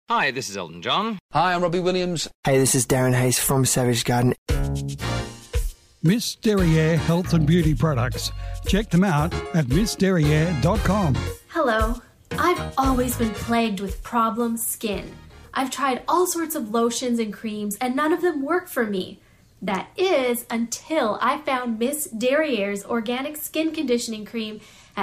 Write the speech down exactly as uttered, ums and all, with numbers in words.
Hi, this is Elton John. Hi, I'm Robbie Williams. Hey, this is Darren Hayes from Savage Garden. Miss Derriere Health and Beauty Products. Check them out at miss derriere dot com. Hello. I've always been plagued with problem skin. I've tried all sorts of lotions and creams and none of them work for me. That is until I found Miss Derriere's Organic Skin Conditioning Cream